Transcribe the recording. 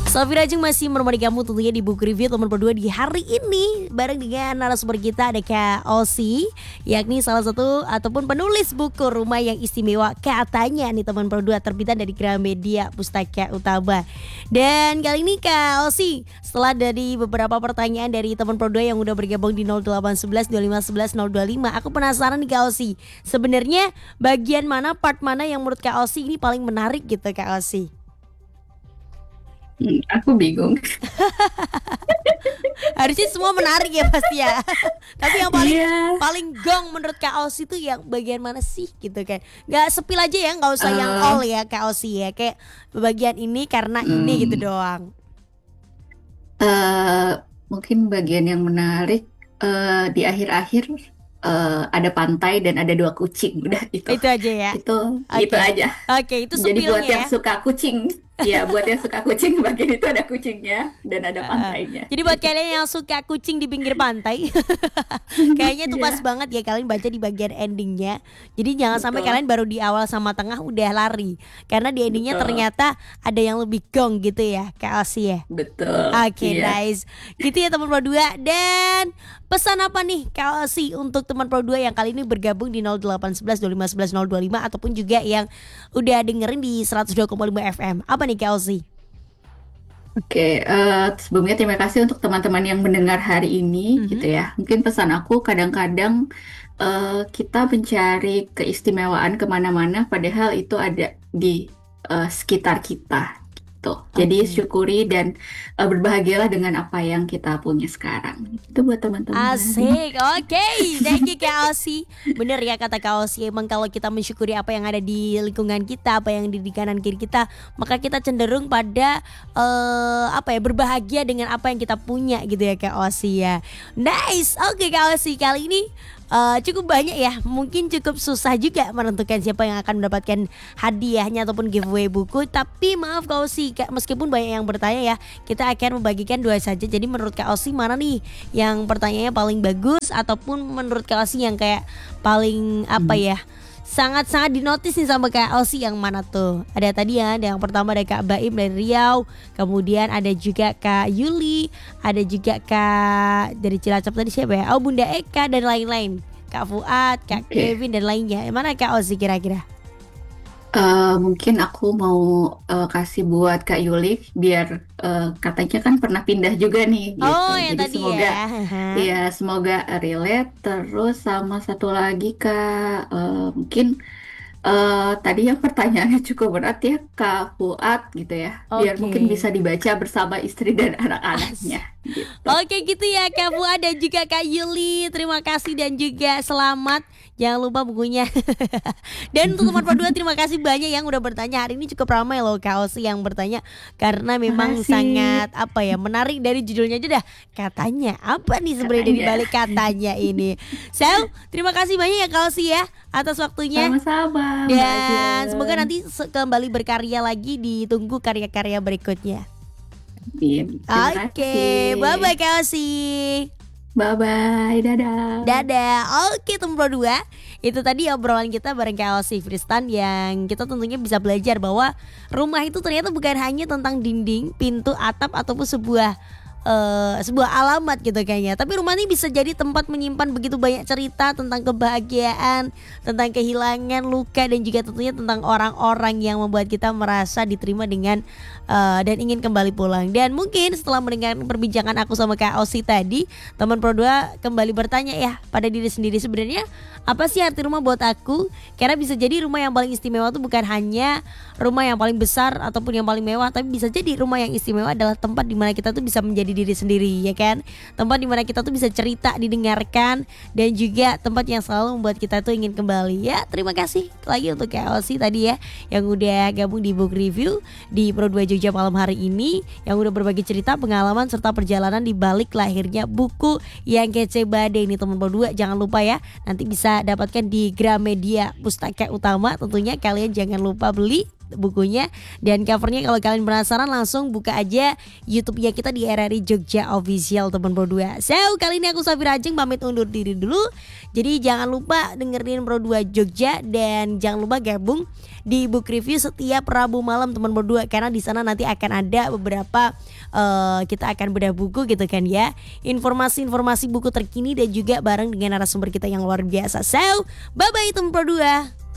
Safira Ajeng masih menemani kamu tentunya di Book Review teman berdua di hari ini. Bareng dengan narasumber kita ada Kak Osi, yakni salah satu ataupun penulis buku Rumah Yang Istimewa katanya nih teman berdua, terbitan dari Gramedia Pustaka Utama. Dan kali ini Kak Osi, setelah dari beberapa pertanyaan dari teman berdua yang udah bergabung di 0811 2511 025, aku penasaran nih Kak Osi, sebenarnya bagian mana, part mana yang menurut Kak Osi ini paling menarik gitu Kak Osi? Aku bingung. Harusnya semua menarik ya pasti ya. Tapi yang paling Iya. paling gong menurut Kak Osi itu yang bagian mana sih gitu kan? Gak sepil aja ya, nggak usah yang eh all ya Kak Osi ya. Kayak bagian ini karena ini gitu hmm, doang. eh, Mungkin bagian yang menarik di akhir-akhir ada pantai dan ada dua kucing. Udah itu. Itu aja ya. Itu Oke. aja. Oke, itu Jadi buat sepilnya yang ya. suka kucing, ya buat yang suka kucing bagian itu ada kucingnya dan ada Heeh. pantainya. Jadi buat kalian yang suka kucing di pinggir pantai, kayaknya itu pas Iya, banget ya kalian baca di bagian endingnya. Jadi jangan sampai betul, kalian baru di awal sama tengah udah lari, karena di endingnya betul, ternyata ada yang lebih gong gitu ya Kak Osi ya. betul. Oke, Iya. nice. Gitu ya teman Pro 2. Dan pesan apa nih Kak Osi untuk teman Pro 2 yang kali ini bergabung di 0811 2511 025 ataupun juga yang udah dengerin di 102,5 FM. Apa nih Kak Osi? Oke, sebelumnya terima kasih untuk teman-teman yang mendengar hari ini, gitu Mhm. ya. Mungkin pesan aku kadang-kadang kita mencari keistimewaan kemana-mana, padahal itu ada di sekitar kita, gitu. Jadi Oke. syukuri dan berbahagialah dengan apa yang kita punya sekarang. Itu buat teman-teman. Asik, oke, thank you Kak Osi. Bener ya kata Kak Osi, emang kalau kita mensyukuri apa yang ada di lingkungan kita, apa yang di kanan kiri kita, maka kita cenderung pada apa ya, berbahagia dengan apa yang kita punya gitu ya Kak Osi ya. Nice, oke Kak Osi, kali ini cukup banyak ya, mungkin cukup susah juga menentukan siapa yang akan mendapatkan hadiahnya ataupun giveaway buku. Tapi maaf Kak Osi, meskipun banyak yang bertanya ya, kita akan membagikan dua saja. Jadi menurut Kak Osi mana nih yang pertanyaannya paling bagus, ataupun menurut Kak Osi yang kayak paling apa Hmm. ya, sangat-sangat dinotis nih sama Kak Osi, yang mana tuh? Ada tadi ya, ada yang pertama ada Kak Baim dari Riau, kemudian ada juga Kak Yuli, ada juga Kak dari Cilacap tadi siapa ya? Oh Bunda Eka dan lain-lain. Kak Fuad, Kak Oke. Kevin dan lainnya. Mana Kak Osi kira-kira? Mungkin aku mau kasih buat Kak Yuli biar katanya kan pernah pindah juga nih gitu. Oh yang Jadi tadi semoga ya. ya semoga relate. Terus sama satu lagi Kak, mungkin tadi yang pertanyaannya cukup berat ya Kak Fuad gitu ya. Biar Oke. mungkin bisa dibaca bersama istri dan anak-anaknya gitu. Oke gitu ya Kak Fuad dan juga Kak Yuli. Terima kasih dan juga selamat. Jangan lupa bukunya. Dan untuk teman Dua terima kasih banyak yang udah bertanya. Hari ini cukup ramai loh Kak Osi yang bertanya, karena memang Makasih sangat apa ya, menarik dari judulnya aja dah. Katanya apa nih sebenarnya dari katanya. balik katanya ini. So, terima kasih banyak ya Kak Osi ya atas waktunya. Sama-sama Mbak Dan semoga Jen. nanti kembali berkarya lagi, ditunggu karya-karya berikutnya. Terima Oke, bye kasih. bye Kak Osi. Bye-bye. Dadah. Dadah. Oke teman Pro 2, itu tadi obrolan kita bareng Kak Osi Fristan, yang kita tentunya bisa belajar bahwa rumah itu ternyata bukan hanya tentang dinding, pintu, atap ataupun sebuah alamat gitu kayaknya. Tapi rumah ini bisa jadi tempat menyimpan begitu banyak cerita tentang kebahagiaan, tentang kehilangan, luka, dan juga tentunya tentang orang-orang yang membuat kita merasa diterima dengan dan ingin kembali pulang. Dan mungkin setelah mendengar perbincangan aku sama Kak Osi tadi, teman Pro 2 kembali bertanya ya pada diri sendiri, sebenarnya apa sih arti rumah buat aku? Karena bisa jadi rumah yang paling istimewa itu bukan hanya rumah yang paling besar ataupun yang paling mewah, tapi bisa jadi rumah yang istimewa adalah tempat di mana kita tuh bisa menjadi diri sendiri, ya kan? Tempat di mana kita tuh bisa cerita, didengarkan, dan juga tempat yang selalu membuat kita tuh ingin kembali. Ya, terima kasih lagi untuk Kak Osi tadi ya, yang udah gabung di Book Review di Pro 2 Jogja malam hari ini, yang udah berbagi cerita, pengalaman, serta perjalanan di balik lahirnya buku yang kece badai ini teman Pro 2. Jangan lupa ya, nanti bisa dapatkan di Gramedia Pustaka Utama. Tentunya kalian jangan lupa beli bukunya. Dan covernya kalau kalian penasaran langsung buka aja YouTube-nya kita di RRI Jogja Official teman berdua. So kali ini aku Safira Ajeng pamit undur diri dulu. Jadi jangan lupa dengerin Pro 2 Jogja dan jangan lupa gabung di book review setiap Rabu malam teman berdua, karena di sana nanti akan ada beberapa kita akan bedah buku gitu kan ya. Informasi-informasi buku terkini dan juga bareng dengan narasumber kita yang luar biasa. So bye bye teman Pro 2.